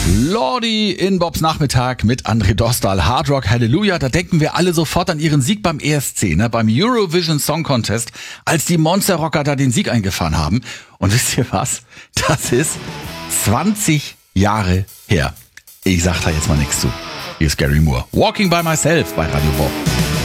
Lordi in Bobs Nachmittag mit André Dostal. Hard Rock Hallelujah. Da denken wir alle sofort an ihren Sieg beim ESC, beim Eurovision Song Contest, als die Monster Rocker da den Sieg eingefahren haben. Und wisst ihr was? Das ist 20 Jahre her. Ich sag da jetzt mal nichts zu. Hier ist Gary Moore. Walking by Myself bei Radio Bob.